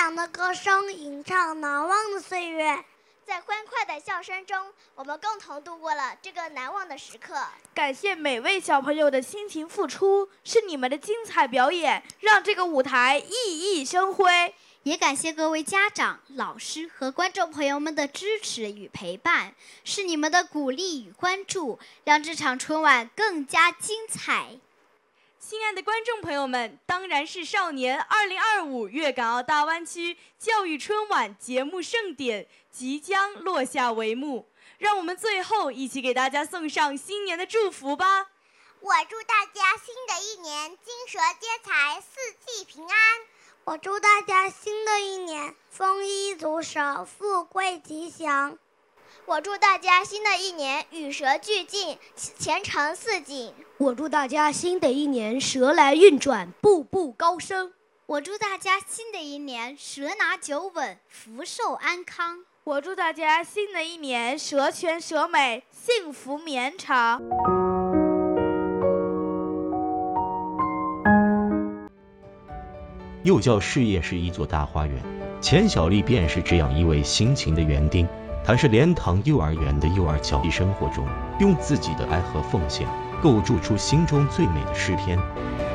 响的歌声吟唱难忘的岁月。 在欢快的笑声中，我们共同度过了这个难忘的时刻。 感谢每位小朋友的辛勤付出，是你们的精彩表演让这个舞台熠熠生辉。 也感谢各位家长、老师和观众朋友们的支持与陪伴，是你们的鼓励与关注，让这场春晚更加精彩。 亲爱的观众朋友们，当然是少年2025粤港澳大湾区教育春晚节目盛典即将落下帷幕，让我们最后一起给大家送上新年的祝福吧。 我祝大家新的一年金蛇接财，四季平安。 我祝大家新的一年丰衣足食，富贵吉祥。 我祝大家新的一年与蛇俱进，前程似锦。 我祝大家新的一年蛇来运转，步步高升。 我祝大家新的一年蛇拿九稳，福寿安康。 我祝大家新的一年蛇全蛇美，幸福绵长。 幼教事业是一座大花园，钱小丽便是这样一位辛勤的园丁。她是莲塘幼儿园的幼儿教育生活中，用自己的爱和奉献，构筑出心中最美的诗篇。